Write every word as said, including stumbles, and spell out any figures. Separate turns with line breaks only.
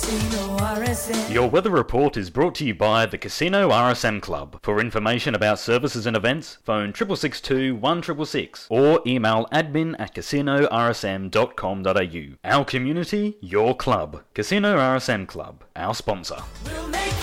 Your weather report is brought to you by the Casino R S M Club. For information about services and events, phone six six six two, one six six six or email admin at casino r s m dot com dot a u. Our community, your club. Casino R S M Club, our sponsor.